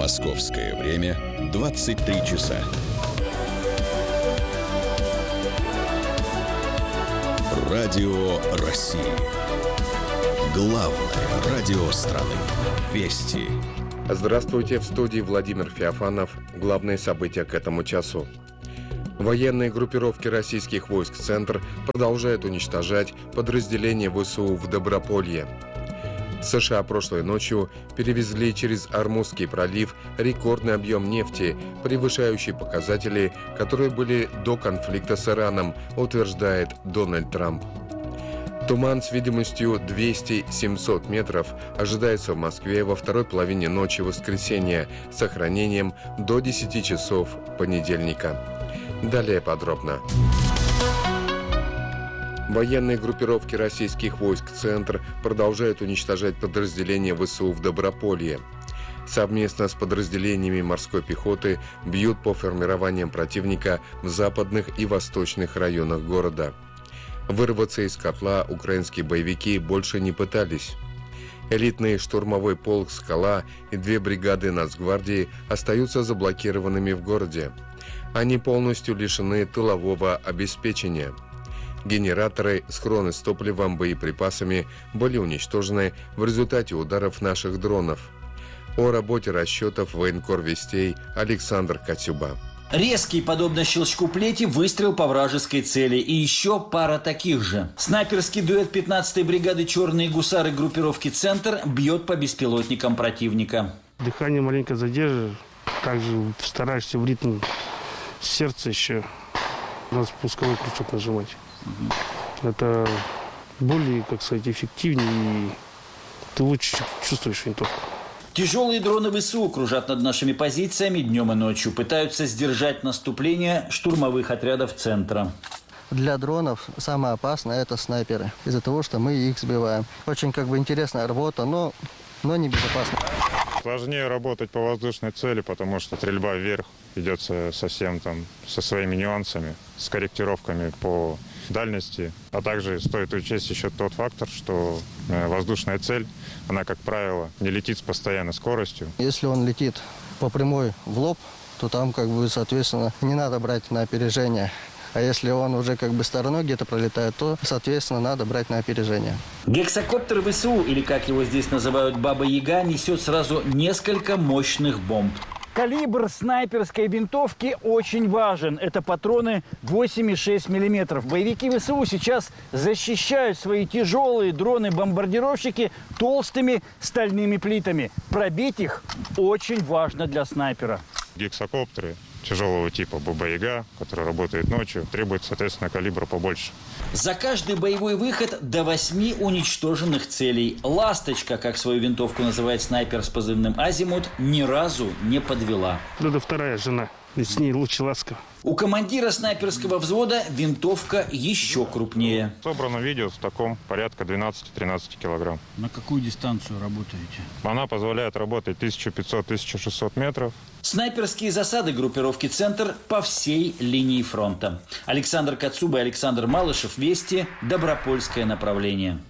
Московское время 23 часа. Радио России. Главное радио страны. Вести. Здравствуйте, в студии Владимир Феофанов. Главные события к этому часу. Военные группировки российских войск «Центр» продолжают уничтожать подразделения ВСУ в Доброполье. США прошлой ночью перевезли через Ормузский пролив рекордный объем нефти, превышающий показатели, которые были до конфликта с Ираном, утверждает Дональд Трамп. Туман с видимостью 200-700 метров ожидается в Москве во второй половине ночи воскресенья с сохранением до 10 часов понедельника. Далее подробно. Военные группировки российских войск «Центр» продолжают уничтожать подразделения ВСУ в Доброполье. Совместно с подразделениями морской пехоты бьют по формированиям противника в западных и восточных районах города. Вырваться из котла украинские боевики больше не пытались. Элитный штурмовой полк «Скала» и 2 бригады Нацгвардии остаются заблокированными в городе. Они полностью лишены тылового обеспечения. Генераторы, схроны с топливом, боеприпасами были уничтожены в результате ударов наших дронов. О работе расчетов военкор «Вестей» Александр Коцюба. Резкий, подобно щелчку плети, выстрел по вражеской цели. И еще пара таких же. Снайперский дуэт 15-й бригады «Черные гусары» группировки «Центр» бьет по беспилотникам противника. Дыхание маленько задерживаешь. Также стараешься в ритм сердца еще на спусковой крючок нажимать. Это более, эффективнее, и ты лучше чувствуешь винтовку. Тяжелые дроны ВСУ кружат над нашими позициями днем и ночью. Пытаются сдержать наступление штурмовых отрядов «Центра». Для дронов самое опасное – это снайперы. Из-за того, что мы их сбиваем. Очень интересная работа, но не безопасная. Сложнее работать по воздушной цели, потому что стрельба вверх идет совсем со своими нюансами, с корректировками по дальности. А также стоит учесть еще тот фактор, что воздушная цель, она, как правило, не летит с постоянной скоростью. Если он летит по прямой в лоб, то там, соответственно, не надо брать на опережение. А если он уже стороной где-то пролетает, то, соответственно, надо брать на опережение. Гексакоптер ВСУ, или как его здесь называют Баба-Яга, несет сразу несколько мощных бомб. Калибр снайперской винтовки очень важен. Это патроны 8,6 мм. Боевики ВСУ сейчас защищают свои тяжелые дроны-бомбардировщики толстыми стальными плитами. Пробить их очень важно для снайпера. Гексакоптеры тяжелого типа Баба-Яга, который работает ночью, требует, соответственно, калибра побольше. За каждый боевой выход до 8 уничтоженных целей. «Ласточка», как свою винтовку называет снайпер с позывным «Азимут», ни разу не подвела. Это вторая жена, и с ней лучше ласково. У командира снайперского взвода винтовка еще крупнее. Собрано видео в таком порядка 12-13 килограмм. На какую дистанцию работаете? Она позволяет работать 1500-1600 метров. Снайперские засады группировки «Центр» по всей линии фронта. Александр Коцюба и Александр Малышев. Вести. Добропольское направление.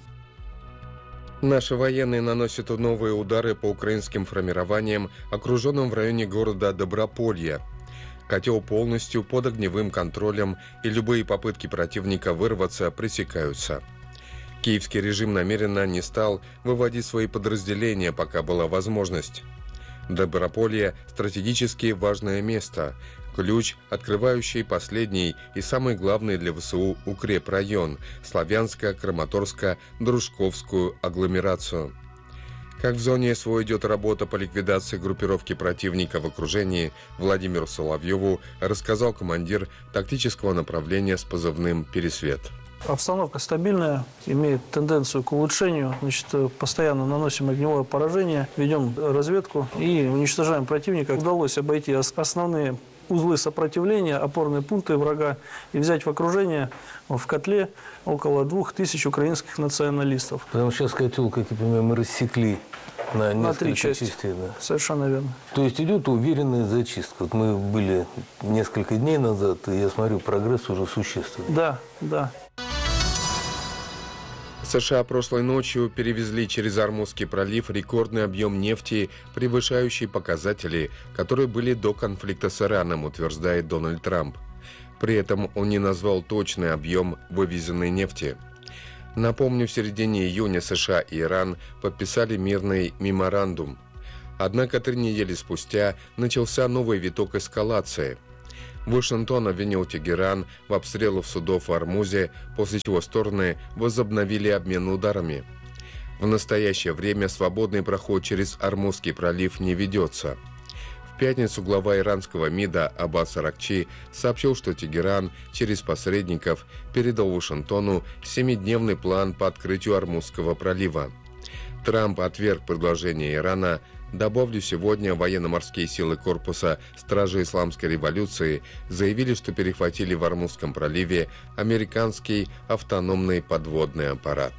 Наши военные наносят новые удары по украинским формированиям, окруженным в районе города Доброполье. Котел полностью под огневым контролем, и любые попытки противника вырваться пресекаются. Киевский режим намеренно не стал выводить свои подразделения, пока была возможность. Доброполье – стратегически важное место, ключ, открывающий последний и самый главный для ВСУ укрепрайон – Славянско-Краматорско-Дружковскую агломерацию. Как в зоне СВО идет работа по ликвидации группировки противника в окружении, Владимиру Соловьеву рассказал командир тактического направления с позывным «Пересвет». Обстановка стабильная, имеет тенденцию к улучшению. Постоянно наносим огневое поражение, ведем разведку и уничтожаем противника. Удалось обойти основные узлы сопротивления, опорные пункты врага и взять в окружение в котле около 2000 украинских националистов. Потому что сейчас котел, как я понимаю, мы рассекли на 3 части. Частей, да. Совершенно верно. То есть идет уверенная зачистка. Вот мы были несколько дней назад, и я смотрю, прогресс уже существенный. Да. США прошлой ночью перевезли через Ормузский пролив рекордный объем нефти, превышающий показатели, которые были до конфликта с Ираном, утверждает Дональд Трамп. При этом он не назвал точный объем вывезенной нефти. Напомню, в середине июня США и Иран подписали мирный меморандум. Однако 3 недели спустя начался новый виток эскалации. Вашингтон обвинил Тегеран в обстрелах судов в Ормузе, после чего стороны возобновили обмен ударами. В настоящее время свободный проход через Ормузский пролив не ведется. В пятницу глава иранского МИДа Аббас Аракчи сообщил, что Тегеран через посредников передал Вашингтону 7-дневный план по открытию Ормузского пролива. Трамп отверг предложение Ирана. Добавлю, сегодня военно-морские силы корпуса Стражи Исламской революции заявили, что перехватили в Ормузском проливе американский автономный подводный аппарат.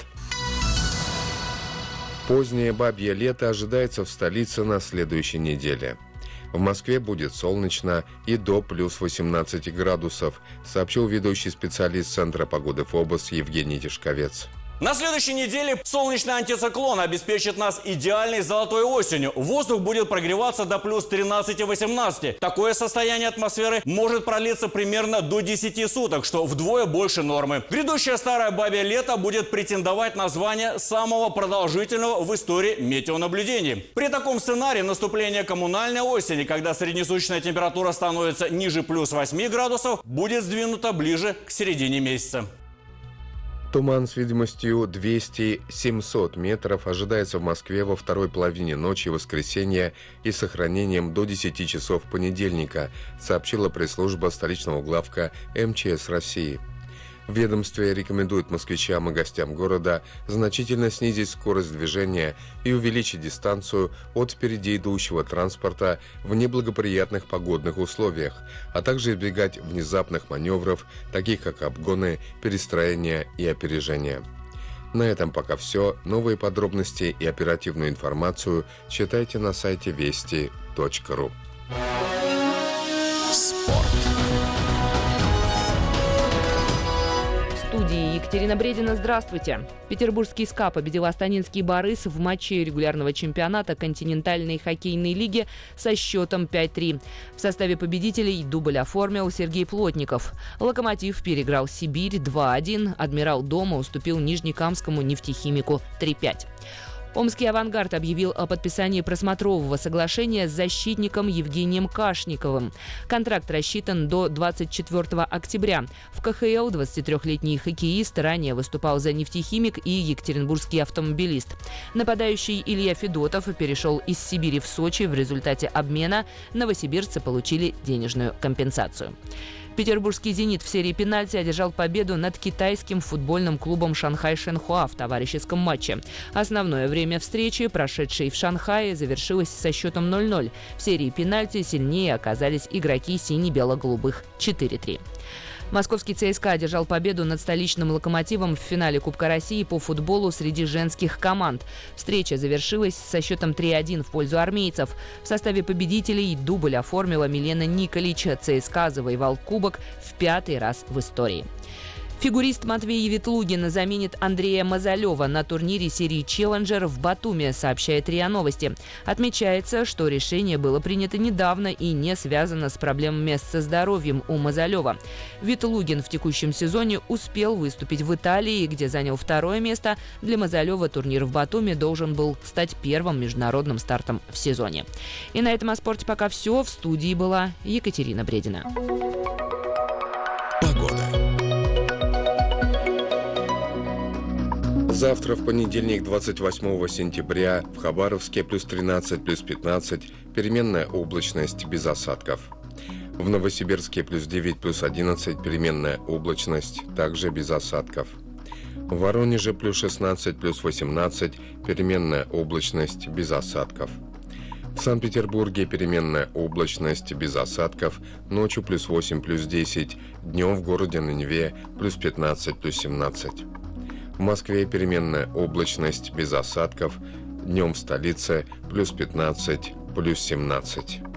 Позднее бабье лето ожидается в столице на следующей неделе. В Москве будет солнечно и до плюс 18 градусов, сообщил ведущий специалист Центра погоды ФОБОС Евгений Тишковец. На следующей неделе солнечный антициклон обеспечит нас идеальной золотой осенью. Воздух будет прогреваться до плюс 13-18. Такое состояние атмосферы может продлиться примерно до 10 суток, что вдвое больше нормы. Грядущее старое бабье лето будет претендовать на звание самого продолжительного в истории метеонаблюдений. При таком сценарии наступление коммунальной осени, когда среднесуточная температура становится ниже плюс 8 градусов, будет сдвинута ближе к середине месяца. Туман с видимостью 200-700 метров ожидается в Москве во второй половине ночи воскресенья и сохранением до 10 часов понедельника, сообщила пресс-служба столичного главка МЧС России. В ведомстве рекомендует москвичам и гостям города значительно снизить скорость движения и увеличить дистанцию от впереди идущего транспорта в неблагоприятных погодных условиях, а также избегать внезапных маневров, таких как обгоны, перестроения и опережения. На этом пока все. Новые подробности и оперативную информацию читайте на сайте вести.ру. Спорт. В студии Екатерина Бредина. Здравствуйте. Петербургский СКА победил астанинский «Борис» в матче регулярного чемпионата континентальной хоккейной лиги со счетом 5-3. В составе победителей дубль оформил Сергей Плотников. «Локомотив» переиграл «Сибирь» 2-1. «Адмирал» дома уступил нижнекамскому «Нефтехимику» 3-5. Омский «Авангард» объявил о подписании просмотрового соглашения с защитником Евгением Кашниковым. Контракт рассчитан до 24 октября. В КХЛ 23-летний хоккеист ранее выступал за «Нефтехимик» и екатеринбургский автомобилист. Нападающий Илья Федотов перешел из Сибири в Сочи. В результате обмена новосибирцы получили денежную компенсацию. Петербургский «Зенит» в серии пенальти одержал победу над китайским футбольным клубом «Шанхай Шенхуа» в товарищеском матче. Основное время встречи, прошедшей в Шанхае, завершилось со счетом 0-0. В серии пенальти сильнее оказались игроки сине-бело-голубых 4-3. Московский ЦСКА одержал победу над столичным «Локомотивом» в финале Кубка России по футболу среди женских команд. Встреча завершилась со счетом 3-1 в пользу армейцев. В составе победителей дубль оформила Милена Николич. ЦСКА завоевал кубок в 5-й раз в истории. Фигурист Матвей Ветлугин заменит Андрея Мазалева на турнире серии «Челленджер» в Батуми, сообщает РИА Новости. Отмечается, что решение было принято недавно и не связано с проблемами со здоровьем у Мазалева. Ветлугин в текущем сезоне успел выступить в Италии, где занял 2-е место. Для Мазалева турнир в Батуми должен был стать первым международным стартом в сезоне. И на этом о спорте пока все. В студии была Екатерина Бредина. Погода. Завтра, в понедельник, 28 сентября, в Хабаровске плюс 13, плюс 15, переменная облачность без осадков. В Новосибирске плюс 9, плюс 11, переменная облачность, также без осадков. В Воронеже плюс 16, плюс 18, переменная облачность без осадков. В Санкт-Петербурге переменная облачность без осадков, ночью плюс 8, плюс 10, днем в городе на Неве плюс 15, плюс 17. В Москве переменная облачность без осадков, днем в столице плюс 15, плюс 17.